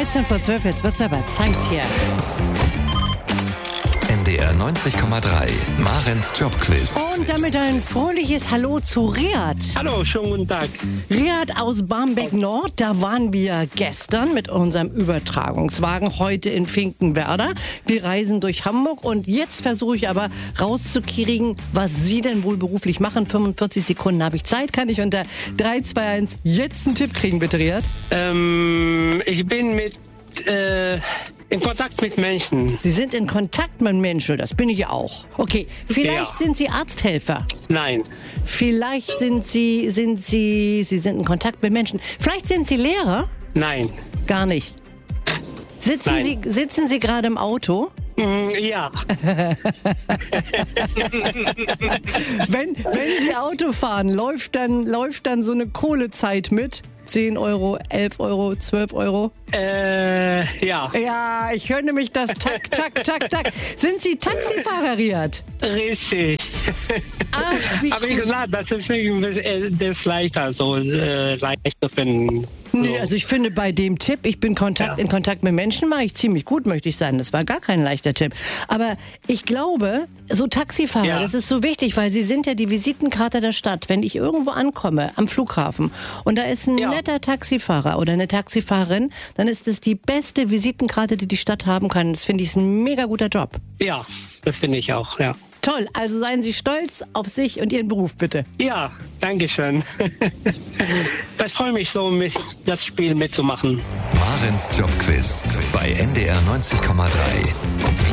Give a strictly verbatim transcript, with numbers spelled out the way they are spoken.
dreizehn vor zwölf, jetzt wird's aber Zeit hier. N D R neunzig Komma drei, Marens Jobquiz. Und damit ein fröhliches Hallo zu Riad. Hallo, schönen guten Tag. Riad aus Barmbek Nord, da waren wir gestern mit unserem Übertragungswagen, heute in Finkenwerder. Wir reisen durch Hamburg und jetzt versuche ich aber rauszukriegen, was Sie denn wohl beruflich machen. fünfundvierzig Sekunden habe ich Zeit. Kann ich unter drei, zwei, eins jetzt einen Tipp kriegen, bitte, Riad? Ähm, ich bin mit, äh, in Kontakt mit Menschen. Sie sind in Kontakt mit Menschen, das bin ich auch. Okay, vielleicht Ja. sind Sie Arzthelfer. Nein. Vielleicht sind Sie, sind Sie, Sie sind in Kontakt mit Menschen. Vielleicht sind Sie Lehrer? Nein. Gar nicht. Sitzen Nein. Sie, sitzen Sie gerade im Auto? Mm, ja. Wenn, wenn Sie Auto fahren, läuft dann, läuft dann so eine Kohlezeit mit? zehn Euro, elf Euro, zwölf Euro? Äh, ja. Ja, ich höre nämlich das Tak, Tak, Tak, Tak. Sind Sie Taxifahrer, Riad? Richtig. Ach, wie Aber wie cool. gesagt, das ist irgendwie, äh, das ist leichter, so äh, leicht zu finden. So. Nee, also ich finde bei dem Tipp, ich bin Kontakt, Ja. in Kontakt mit Menschen, mache ich ziemlich gut, möchte ich sagen. Das war gar kein leichter Tipp. Aber ich glaube, so Taxifahrer, Ja. das ist so wichtig, weil sie sind ja die Visitenkarte der Stadt. Wenn ich irgendwo ankomme, am Flughafen, und da ist ein Ja. netter Taxifahrer oder eine Taxifahrerin, dann ist es die beste Visitenkarte, die die Stadt haben kann. Das finde ich ist ein mega guter Job. Ja, das finde ich auch, ja. Toll, also seien Sie stolz auf sich und Ihren Beruf, bitte. Ja, danke schön. Das freut mich so, mit das Spiel mitzumachen. Marens Jobquiz bei N D R neunzig Komma drei.